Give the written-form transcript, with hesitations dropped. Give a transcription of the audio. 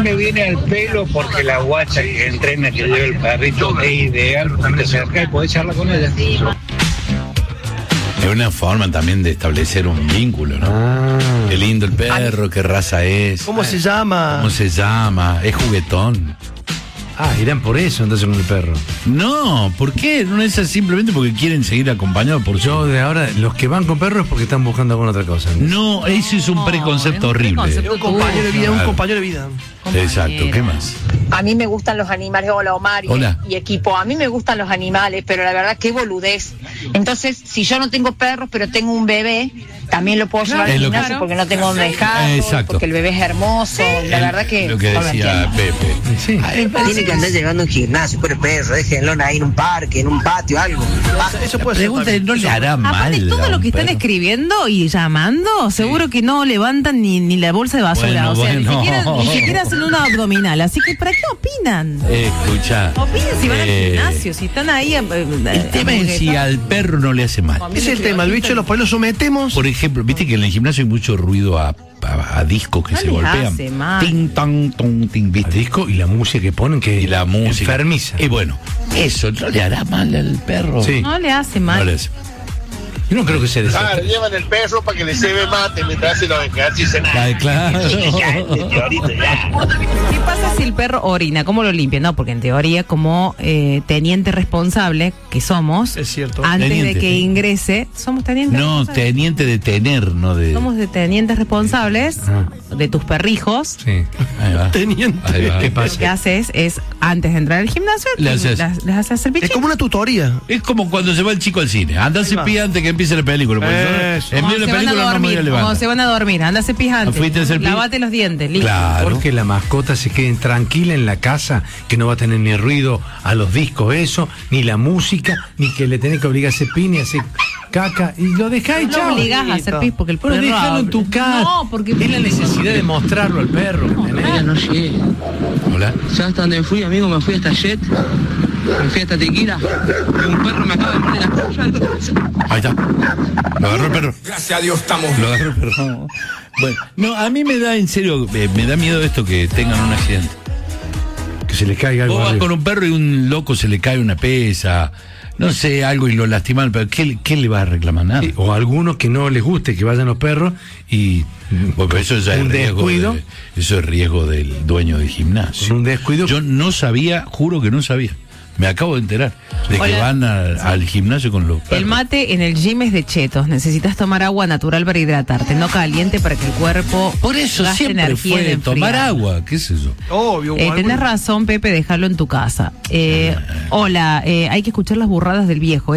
me viene al pelo porque la guacha que entrena, que lleva el perrito, es ideal, porque te acercas y podés charlar con ella. Es una forma también de establecer un vínculo, ¿no? Qué lindo el perro, qué raza es. ¿Cómo se llama? ¿Cómo se llama? Es juguetón. Irán por eso entonces con el perro. No, ¿por qué? No es simplemente porque quieren seguir acompañados por Yo de ahora, los que van con perros es porque están buscando alguna otra cosa. No, eso es un preconcepto horrible. Es un compañero de vida, un compañero de vida. Exacto, ¿qué más? A mí me gustan los animales. Hola, Omar y equipo. A mí me gustan los animales, pero la verdad qué boludez. Entonces, si yo no tengo perros, pero tengo un bebé, también lo puedo llevar al gimnasio porque no tengo donde dejarlo, porque el bebé es hermoso. La verdad que lo que decía Pepe. Sí. Tiene que andar llegando a un gimnasio, por el perro, déjenlo ahí en un parque, en un patio, algo. Eso puede Pregunta, ser. no le hará mal. Aparte, todo lo que están perro. escribiendo y llamando, seguro que no levantan ni la bolsa de basura. Bueno, ni siquiera hacen una abdominal. Así que, ¿para qué opinan? Escucha. Opinen si van al gimnasio, si están ahí. El tema es si al perro no le hace mal. Ese es el tema, el bicho lo sometemos. Por ejemplo, viste que en el gimnasio hay mucho ruido a discos que No se les golpean. hace mal. Ting, tong, tong, ting, El ¿viste? disco y la música que ponen que Y la música. enfermiza. Y bueno, eso no le hará mal al perro. Sí. No le hace mal. No le hace. Yo no creo que se Claro, llevan el perro para que le cebe mate mientras hace los ejercicios. Claro. ¿Qué pasa si el perro orina? ¿Cómo lo limpia? No, porque en teoría, como teniente responsable que somos, Es cierto. antes Teniente, de que sí. ingrese, somos tenientes No, responsables. teniente de tener, no de. Somos de tenientes responsables de tus perrijos. Sí. Ahí va. Teniente. Ahí va. ¿Qué Lo que pasa? haces es, antes de entrar al gimnasio, Le haces. les haces el Es bichito. como una tutoría. Es como cuando se va el chico al cine. Anda a Ahí va. cepillar antes que empiece la película. Porque Eso. en medio Como de se la van a película no me voy a dormir, como levantar. se van a dormir, anda cepillante, Fuiste a hacer pi- lavate los dientes, listo. Claro. Porque la mascota se quede tranquila en la casa, que no va a tener ni ruido a los discos, eso, ni la música, ni que le tenés que obligar a hacer pin y hacer caca, y lo dejáis, No chao. obligás a hacer pis porque el Pero perro déjalo en habla. tu casa. No, porque es la necesidad de mostrarlo al perro. ¿entendés? No llegué. Hola. ¿Sabes hasta dónde fui, amigo? Me fui hasta Jet. Me fui hasta Tequila. Y un perro me acaba de morder la polla. Ahí está. Lo agarró el perro. Gracias a Dios estamos. Lo agarró el perro. Bueno, no, a mí me da, en serio, me da miedo esto que tengan un accidente. Que se le caiga algo Vos vas arriba. con un perro y un loco se le cae una pesa, no sé, algo y lo lastiman, pero ¿qué le vas a reclamar? Nada. Sí, o a algunos que no les guste que vayan los perros y Bueno, pero eso ya es un riesgo descuido. eso es riesgo del dueño del gimnasio. Con un descuido. Yo no sabía, juro que no sabía. Me acabo de enterar de que Hola. van al gimnasio con los perros. El mate en el gym es de chetos. Necesitas tomar agua natural para hidratarte, no caliente para que el cuerpo Por eso gaste siempre energía fue en tomar enfriar. agua, ¿qué es eso? Obvio. Tenés razón, Pepe, dejarlo en tu casa. Hola, hay que escuchar las burradas del viejo.